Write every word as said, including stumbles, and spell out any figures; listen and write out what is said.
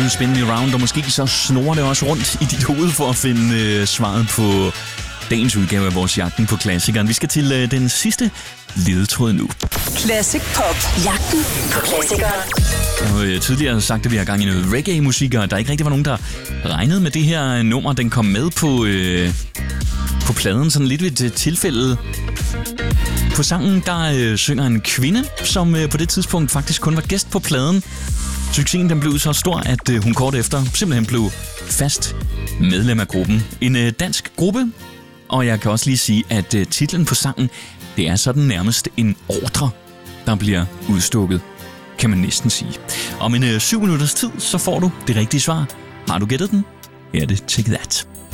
Spin Me Around, og måske så snor det også rundt i dit hoved for at finde øh, svaret på dagens udgave af vores Jagten på Klassikeren. Vi skal til øh, den sidste ledetråd nu. Classic Pop. Jagten på Klassikeren. Jeg har øh, tidligere sagt, at vi har gang i noget reggae-musik, og der ikke rigtig var nogen, der regnede med det her nummer. Den kom med på, øh, på pladen, sådan lidt ved et tilfælde. På sangen, der øh, synger en kvinde, som øh, på det tidspunkt faktisk kun var gæst på pladen. Succesen den blev så stor, at øh, hun kort efter simpelthen blev fast medlem af gruppen. En øh, dansk gruppe, og jeg kan også lige sige, at øh, titlen på sangen, det er sådan nærmest en ordre, der bliver udstukket, kan man næsten sige. Om en øh, syv minutters tid, så får du det rigtige svar. Har du gættet den? Her er det Take That.